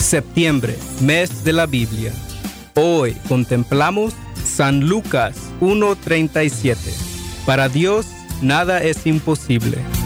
Septiembre, mes de la Biblia. Hoy contemplamos San Lucas 1:37. Para Dios nada es imposible.